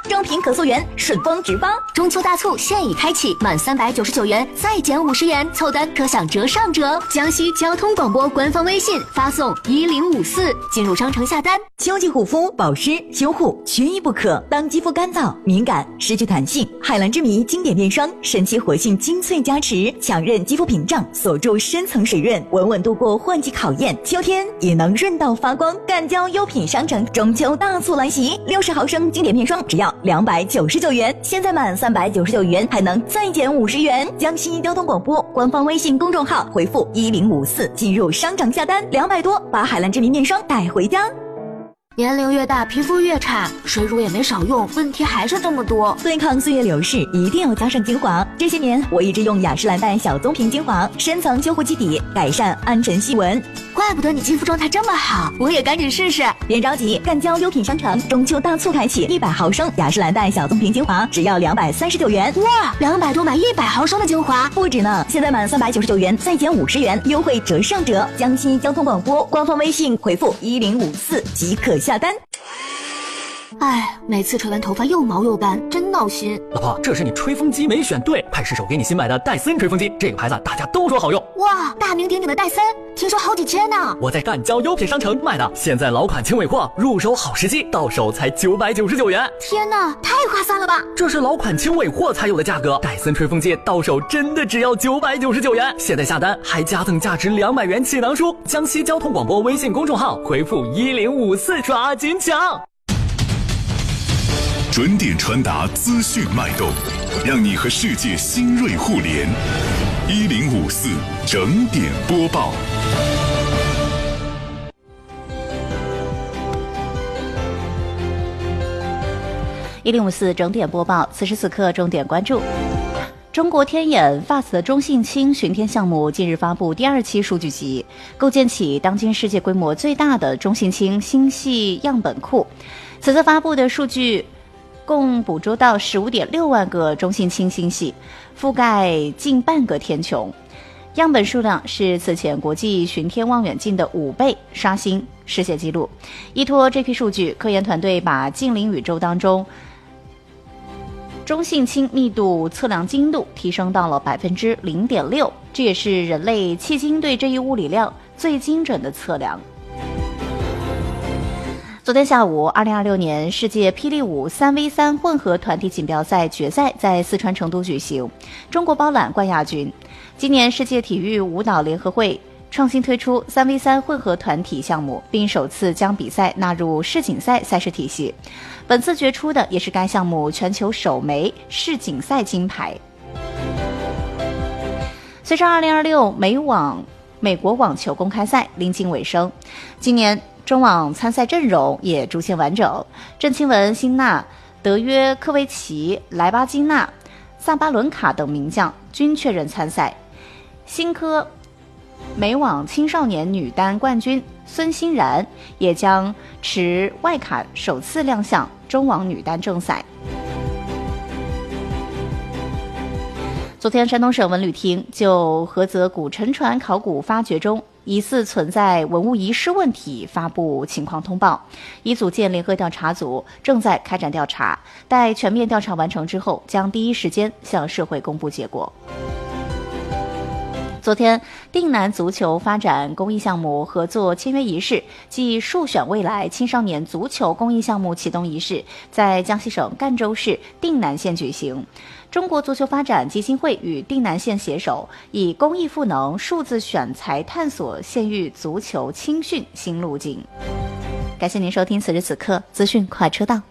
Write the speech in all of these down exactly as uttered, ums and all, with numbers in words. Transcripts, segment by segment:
正品可溯源，顺丰直发。中秋大促现已开启，满三百九十九元再减五十元，凑单可享折上折。江西交通广播官方微信发送一零五四进入商城下单。 秋季护肤保湿修护缺一不可。当肌肤干燥、敏感、失去弹性，海蓝之谜经典面霜神奇活性精粹加持，强韧肌肤屏障，锁住深层水润，稳稳度过换季考验。秋天也能润到发光。赣胶优品商城中秋大促来袭，六十毫升经典面霜只要两百九十九元，现在满三百九十九元还能再减五十元。江西交通广播官方微信公众号回复一零五四进入商场下单，两百多把海蓝之谜面霜带回家。 年龄越大，皮肤越差，水乳也没少用，问题还是这么多。 对抗岁月流逝，一定要加上精华。这些年，我一直用雅诗兰黛小棕瓶精华，深层修护基底，改善暗沉细纹。 怪不得你肌肤状态这么好，我也赶紧试试。 别着急，赣胶优品商城中秋大促开启，一百毫升雅诗兰黛小棕瓶精华只要两百三十九元。 哇，两百多买一百毫升的精华， 不止呢！现在满三百九十九元再减五十元，优惠折上折。江西交通广播官方微信回复一零五四即可下单。 哎，每次吹完头发又毛又干，真闹心。 老婆，这是你吹风机没选对，派失手给你新买的戴森吹风机，这个牌子大家都说好用。 哇，大名鼎鼎的戴森，听说好几千呢。 我在赣胶优品商城买的，现在老款轻尾货，入手好时机，到手才九百九十九元。 天哪，太划算了吧！ 这是老款轻尾货才有的价格，戴森吹风机到手真的只要九百九十九元。现在下单还加赠价值两百元气囊书。江西交通广播微信公众号回复一零五四抓紧抢。 准点传达资讯脉动，让你和世界新锐互联。一零五四整点播报。 一零五四整点播报，此时此刻重点关注。中国天眼 F A S T 中性氢巡天项目近日发布第二期数据集，构建起当今世界规模最大的中性氢星系样本库。此次发布的数据共捕捉到 十五点六万个中性氢星系，覆盖近半个天穹，样本数量是此前国际巡天望远镜的五倍，刷新世界纪录。依托这批数据，科研团队把近邻宇宙当中中性氢密度测量精度提升到了 百分之零点六， 这也是人类迄今对这一物理量最精准的测量。昨天下午，二零二六年世界霹雳舞 三 V 三 混合团体锦标赛决赛在四川成都举行，中国包揽冠亚军。今年世界体育舞蹈联合会创新推出 三 V 三 混合团体项目，并首次将比赛纳入世锦赛赛事体系。本次决出的也是该项目全球首枚世锦赛金牌。随着二零二六美网美国网球公开赛临近尾声，今年中网参赛阵容也逐渐完整，郑钦文、辛纳、德约科维奇、莱巴金娜、萨巴伦卡等名将均确认参赛。新科美网青少年女单冠军孙欣然也将持外卡首次亮相中网女单正赛。昨天，山东省文旅厅就菏泽古沉船考古发掘中疑似存在文物遗失问题发布情况通报，已组建联合调查组，正在开展调查，待全面调查完成之后，将第一时间向社会公布结果。昨天，定南足球发展公益项目合作签约仪式暨数选未来青少年足球公益项目启动仪式在江西省赣州市定南县举行。中国足球发展基金会与定南县携手，以公益赋能数字选材探索县域足球青训新路径。感谢您收听此时此刻资讯快车道。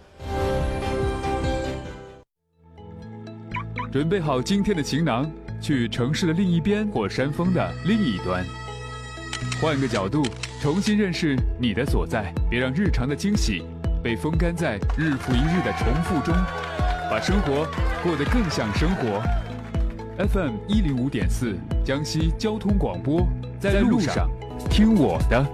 准备好今天的行囊，去城市的另一边或山峰的另一端，换个角度重新认识你的所在，别让日常的惊喜被风干在日复一日的重复中，把生活过得更像生活。 F M 一零五点四，江西交通广播，在路上听我的。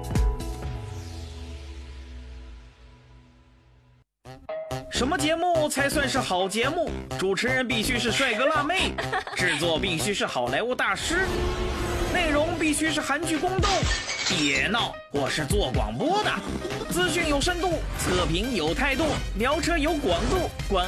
什么节目才算是好节目？主持人必须是帅哥辣妹，制作必须是好莱坞大师，内容必须是韩剧宫斗。别闹，我是做广播的，资讯有深度，测评有态度，聊车有广度，关